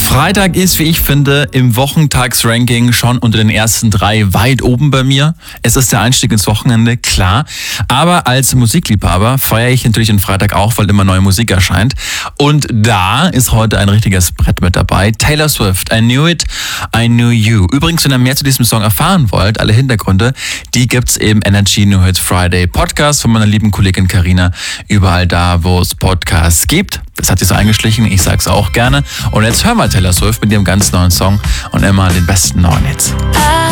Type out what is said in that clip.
Freitag ist, wie ich finde, im Wochentagsranking schon unter den ersten 3 weit oben bei mir. Es ist der Einstieg ins Wochenende, klar. Aber als Musikliebhaber feiere ich natürlich den Freitag auch, weil immer neue Musik erscheint. Und da ist heute ein richtiges Brett mit dabei. Taylor Swift, I Knew It, I Knew You. Übrigens, wenn ihr mehr zu diesem Song erfahren wollt, alle Hintergründe, die gibt's im Energy New Hits Friday Podcast von meiner lieben Kollegin Carina. Überall da, wo es Podcasts gibt. Das hat sich so eingeschlichen, ich sag's auch gerne. Und jetzt hören wir Taylor Swift mit ihrem ganz neuen Song und immer den besten neuen Hits.